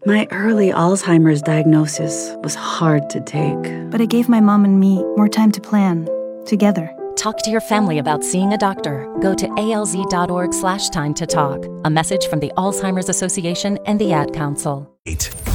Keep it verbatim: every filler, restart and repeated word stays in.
My early Alzheimer's diagnosis was hard to take. But it gave my mom and me more time to plan, together. Talk to your family about seeing a doctor. Go to alz.org slash time to talk. A message from the Alzheimer's Association and the Ad Council. Eight.